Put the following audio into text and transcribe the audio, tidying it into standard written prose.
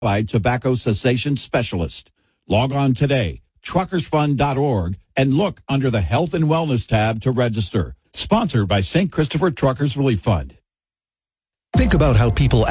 by tobacco cessation specialist. Log on today, truckersfund.org, and look under the Health and Wellness tab to register. Sponsored by St. Christopher Truckers Relief Fund. Think about how people